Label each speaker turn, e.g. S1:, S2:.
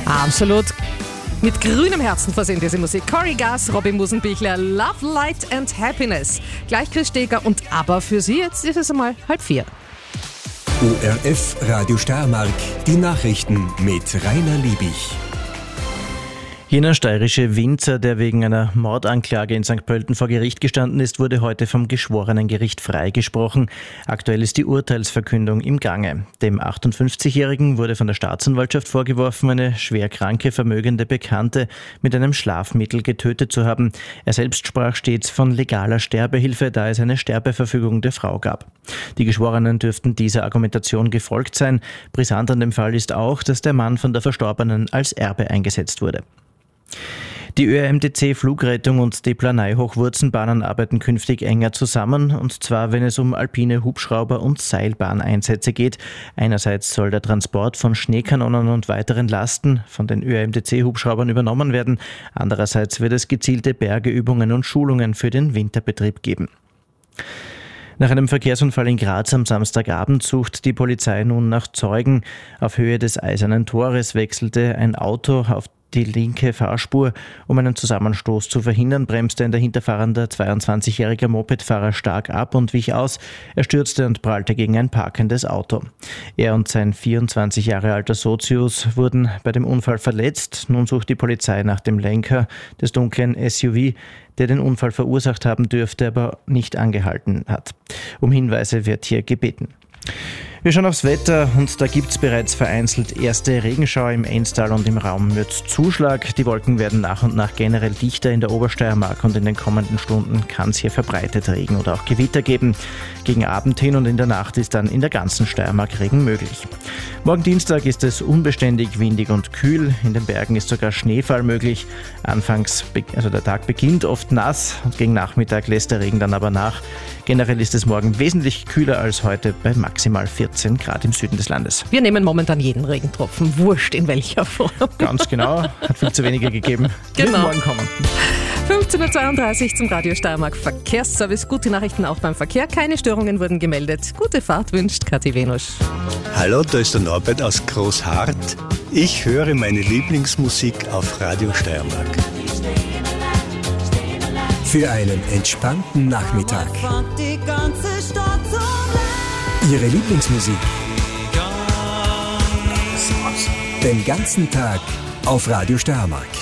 S1: Absolut. Mit grünem Herzen versehen diese Musik. Cory Gas, Robin Musenbichler, Love, Light and Happiness. Gleich Chris Steger und ABBA für Sie. Jetzt ist es einmal 3:30.
S2: ORF Radio Steiermark, die Nachrichten mit Rainer Liebig.
S3: Jener steirische Winzer, der wegen einer Mordanklage in St. Pölten vor Gericht gestanden ist, wurde heute vom Geschworenengericht freigesprochen. Aktuell ist die Urteilsverkündung im Gange. Dem 58-Jährigen wurde von der Staatsanwaltschaft vorgeworfen, eine schwer kranke, vermögende Bekannte mit einem Schlafmittel getötet zu haben. Er selbst sprach stets von legaler Sterbehilfe, da es eine Sterbeverfügung der Frau gab. Die Geschworenen dürften dieser Argumentation gefolgt sein. Brisant an dem Fall ist auch, dass der Mann von der Verstorbenen als Erbe eingesetzt wurde. Die ÖRMTC Flugrettung und die Planei-Hochwurzenbahnen arbeiten künftig enger zusammen, und zwar, wenn es um alpine Hubschrauber- und Seilbahneinsätze geht. Einerseits soll der Transport von Schneekanonen und weiteren Lasten von den ÖRMTC-Hubschraubern übernommen werden. Andererseits wird es gezielte Bergeübungen und Schulungen für den Winterbetrieb geben. Nach einem Verkehrsunfall in Graz am Samstagabend sucht die Polizei nun nach Zeugen. Auf Höhe des Eisernen Tores wechselte ein Auto auf die linke Fahrspur. Um einen Zusammenstoß zu verhindern, bremste ein dahinterfahrender 22-jähriger Mopedfahrer stark ab und wich aus. Er stürzte und prallte gegen ein parkendes Auto. Er und sein 24 Jahre alter Sozius wurden bei dem Unfall verletzt. Nun sucht die Polizei nach dem Lenker des dunklen SUV, der den Unfall verursacht haben dürfte, aber nicht angehalten hat. Um Hinweise wird hier gebeten. Wir schauen aufs Wetter, und da gibt es bereits vereinzelt erste Regenschauer im Enstal und im Raum Mürzzuschlag. Die Wolken werden nach und nach generell dichter in der Obersteiermark, und in den kommenden Stunden kann es hier verbreitet Regen oder auch Gewitter geben. Gegen Abend hin und in der Nacht ist dann in der ganzen Steiermark Regen möglich. Morgen Dienstag ist es unbeständig, windig und kühl. In den Bergen ist sogar Schneefall möglich. Der Tag beginnt oft nass und gegen Nachmittag lässt der Regen dann aber nach. Generell ist es morgen wesentlich kühler als heute bei maximal 14 Grad im Süden des Landes.
S1: Wir nehmen momentan jeden Regentropfen, wurscht in welcher Form.
S3: Ganz genau, hat viel zu wenige gegeben.
S1: Genau.
S3: Wird morgen kommen.
S1: 15.32 Uhr zum Radio Steiermark Verkehrsservice. Gute Nachrichten auch beim Verkehr. Keine Störungen wurden gemeldet. Gute Fahrt wünscht Kathi Venusch.
S4: Hallo, da ist der Norbert aus Großhart. Ich höre meine Lieblingsmusik auf Radio Steiermark.
S2: Für einen entspannten Nachmittag. Ihre Lieblingsmusik. Den ganzen Tag auf Radio Steiermark.